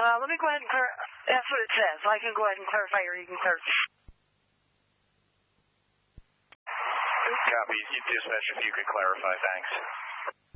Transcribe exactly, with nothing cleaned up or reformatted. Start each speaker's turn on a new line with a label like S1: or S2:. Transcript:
S1: Uh, let me go ahead and clar- that's what it says. I can go ahead and clarify, or you can clarify.
S2: Copy. Dispatch, if you could clarify, thanks.